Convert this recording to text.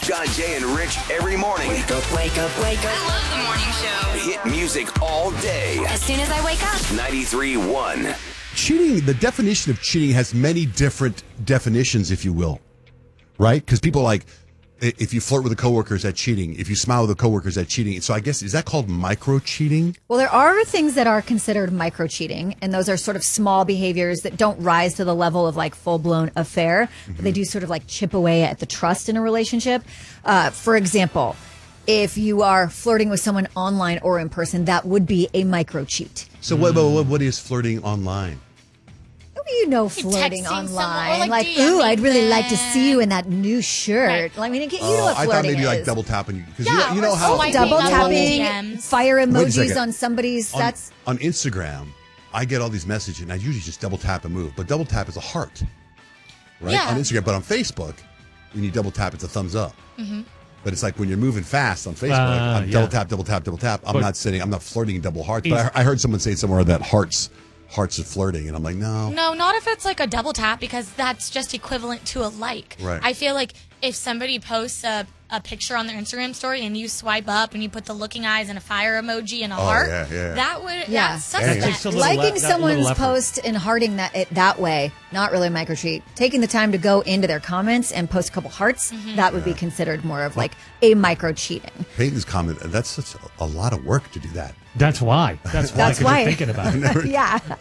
John, Jay, and Rich every morning. Wake up, wake up, wake up. I love the morning show. Hit music all day. As soon as I wake up. 93.1. Cheating, the definition of cheating has many different definitions, if you will, right? Because people like, if you flirt with a coworker, is that cheating? If you smile with a coworker, is that cheating? So I guess, is that called micro-cheating? Well, there are things that are considered micro-cheating, and those are sort of small behaviors that don't rise to the level of like full-blown affair, but they do sort of like chip away at the trust in a relationship. For example, if you are flirting with someone online or in person, that would be a micro-cheat. So what is flirting online? You know, flirting texting someone, online, or, like, ooh, DMing I'd really like to them. see you in that new shirt. I mean, you know what I flirting thought maybe is. like double tapping. Because Yeah, you know or how swiping Double up on tapping, DMs. fire Wait a emojis second. on somebody's. That's on Instagram, I get all these messages, and I usually just double tap and move. But double tap is a heart, right? Yeah. On Instagram. But on Facebook, when you double tap, it's a thumbs up. Mm-hmm. But it's like when you're moving fast on Facebook, I'm double tap, double tap, double tap. I'm not flirting double hearts. But I heard someone say somewhere that hearts is flirting, and I'm like, no. No, not if it's like a double tap, because that's just equivalent to a like. Right. I feel like if somebody posts a picture on their Instagram story and you swipe up and you put the looking eyes and a fire emoji and a heart, that would Yeah. that's such Yeah, a yeah. that. Takes a little liking that someone's little effort. post and hearting that way, not really micro-cheat. Taking the time to go into their comments and post a couple hearts, that would be considered more of like a micro-cheating. Peyton's comment, that's such a lot of work to do that. That's why. That's why. That's Because why. you're thinking about it. Yeah.